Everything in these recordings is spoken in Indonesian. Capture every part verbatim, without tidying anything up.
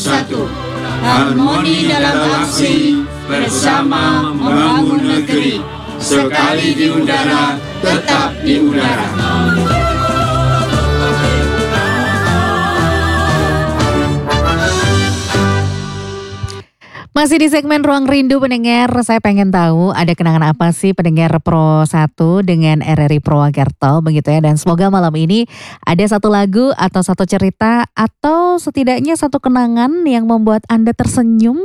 bersatu, harmoni dalam aksi, bersama membangun negeri, sekali di udara, tetap di udara. Masih di segmen Ruang Rindu pendengar, saya pengen tahu ada kenangan apa sih pendengar Pro satu dengan R R I Purwakarta begitu ya. Dan semoga malam ini ada satu lagu atau satu cerita atau setidaknya satu kenangan yang membuat Anda tersenyum.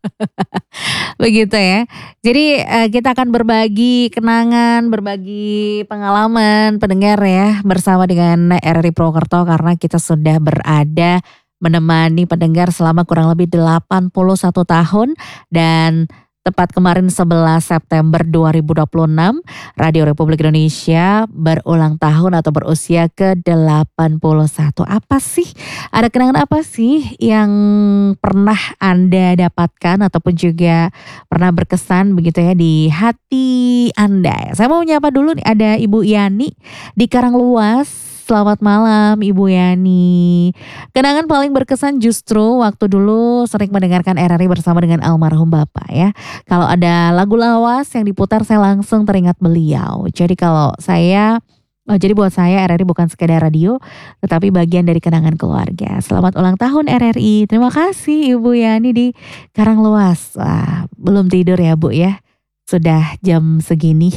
Begitu ya. Jadi kita akan berbagi kenangan, berbagi pengalaman pendengar ya bersama dengan R R I Purwakarta karena kita sudah berada menemani pendengar selama kurang lebih delapan puluh satu tahun dan tepat kemarin sebelas September dua ribu dua puluh enam Radio Republik Indonesia berulang tahun atau berusia ke delapan puluh satu. Apa sih? Ada kenangan apa sih yang pernah Anda dapatkan ataupun juga pernah berkesan begitu ya di hati Anda? Saya mau menyapa dulu nih, ada Ibu Yani di Karangluas. Selamat malam Ibu Yani. Kenangan paling berkesan justru waktu dulu sering mendengarkan R R I bersama dengan almarhum Bapak ya. Kalau ada lagu lawas yang diputar saya langsung teringat beliau. Jadi kalau saya, oh jadi buat saya R R I bukan sekedar radio tetapi bagian dari kenangan keluarga. Selamat ulang tahun R R I. Terima kasih Ibu Yani di Karangluas. Wah, belum tidur ya Bu ya. Sudah jam segini.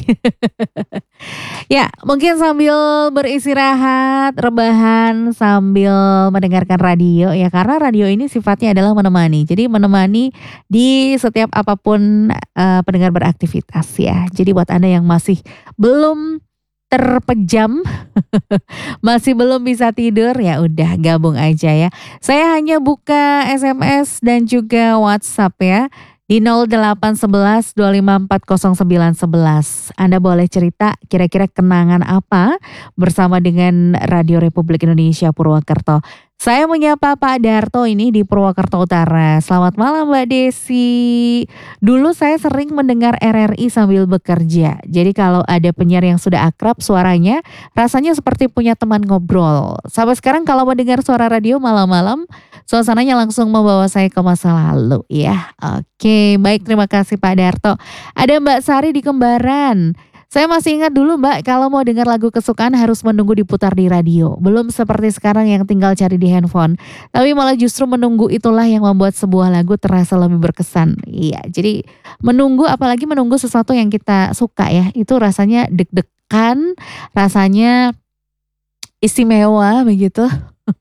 Ya, mungkin sambil beristirahat, rebahan, sambil mendengarkan radio ya. Karena radio ini sifatnya adalah menemani. Jadi menemani di setiap apapun uh, pendengar beraktivitas ya. Jadi buat Anda yang masih belum terpejam, masih belum bisa tidur, ya udah gabung aja ya. Saya hanya buka S M S dan juga WhatsApp ya. Di nol delapan satu satu dua lima empat nol sembilan satu satu. Anda boleh cerita kira-kira kenangan apa bersama dengan Radio Republik Indonesia Purwakarta. Saya menyapa Pak Darto ini di Purwakarta Utara. Selamat malam Mbak Desi. Dulu saya sering mendengar R R I sambil bekerja. Jadi kalau ada penyiar yang sudah akrab suaranya, rasanya seperti punya teman ngobrol. Sampai sekarang kalau mendengar suara radio malam-malam, suasananya langsung membawa saya ke masa lalu ya. Oke, baik, terima kasih Pak Darto. Ada Mbak Sari di Kembaran. Saya masih ingat dulu Mbak, kalau mau dengar lagu kesukaan harus menunggu diputar di radio. Belum seperti sekarang yang tinggal cari di handphone. Tapi malah justru menunggu itulah yang membuat sebuah lagu terasa lebih berkesan. Iya, jadi menunggu, apalagi menunggu sesuatu yang kita suka ya. Itu rasanya deg-degan, rasanya istimewa begitu.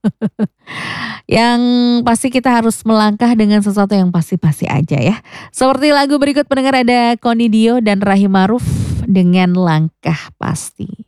Yang pasti kita harus melangkah dengan sesuatu yang pasti-pasti aja ya. Seperti lagu berikut pendengar ada Koni Dio dan Rahim Aruf dengan Langkah Pasti.